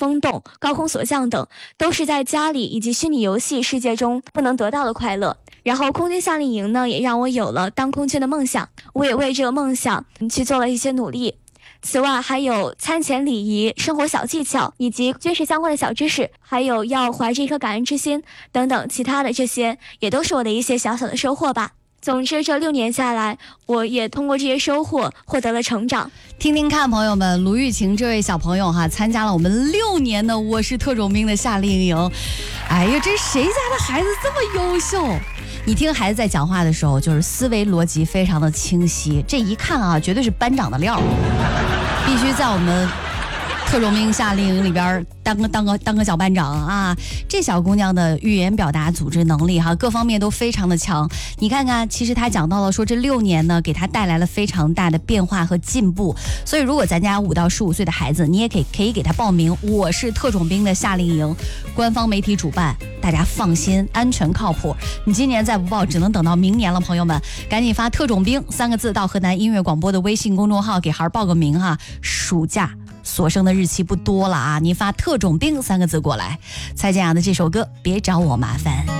风洞、高空锁降等，都是在家里以及虚拟游戏世界中不能得到的快乐。然后空军夏令营呢，也让我有了当空军的梦想，我也为这个梦想去做了一些努力。此外还有餐前礼仪、生活小技巧以及军事相关的小知识，还有要怀着一颗感恩之心等等，其他的这些也都是我的一些小小的收获吧。总之这6年下来，我也通过这些收获获得了成长。 听听看朋友们，卢玉晴这位小朋友哈，参加了我们6年的我是特种兵的夏令营。哎呀，这谁家的孩子这么优秀？你听孩子在讲话的时候，就是思维逻辑非常的清晰，这一看啊，绝对是班长的料，必须在我们特种兵夏令营里边当个小班长啊！这小姑娘的语言表达、组织能力哈，各方面都非常的强。你看看，其实她讲到了说，这6年呢，给她带来了非常大的变化和进步。所以，如果咱家5到15岁的孩子，你也可以给他报名我是特种兵的夏令营，官方媒体主办，大家放心，安全靠谱。你今年再不报，只能等到明年了，朋友们，赶紧发特种兵3个字到河南音乐广播的微信公众号，给孩儿报个名哈。暑假所剩的日期不多了啊，你发特种兵3个字过来。蔡健雅的这首歌别找我麻烦。